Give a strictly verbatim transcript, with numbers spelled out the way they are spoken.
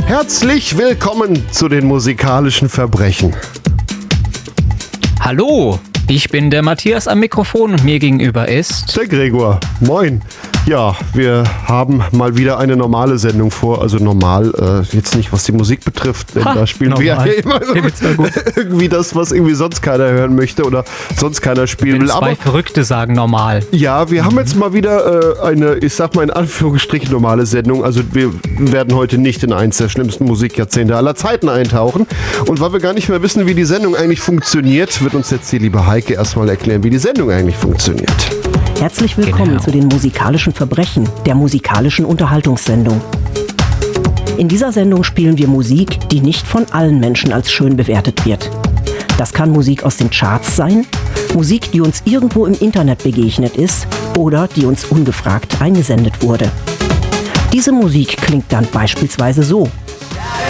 Herzlich willkommen zu den musikalischen Verbrechen. Hallo, ich bin der Matthias am Mikrofon und mir gegenüber ist... Der Gregor. Moin. Ja, wir haben mal wieder eine normale Sendung vor. Also normal, äh, jetzt nicht, was die Musik betrifft. Denn Ha, da spielen normal. wir ja immer so irgendwie das, was irgendwie sonst keiner hören möchte oder sonst keiner spielen Wenn will. zwei Aber Verrückte sagen normal. ja, wir haben jetzt mal wieder äh, eine, ich sag mal in Anführungsstrichen normale Sendung. Also wir werden heute nicht in eins der schlimmsten Musikjahrzehnte aller Zeiten eintauchen. Und weil wir gar nicht mehr wissen, wie die Sendung eigentlich funktioniert, wird uns jetzt die liebe Heike erstmal erklären, wie die Sendung eigentlich funktioniert. Herzlich willkommen Genau. zu den musikalischen Verbrechen, der musikalischen Unterhaltungssendung. In dieser Sendung spielen wir Musik, die nicht von allen Menschen als schön bewertet wird. Das kann Musik aus den Charts sein, Musik, die uns irgendwo im Internet begegnet ist oder die uns ungefragt eingesendet wurde. Diese Musik klingt dann beispielsweise so.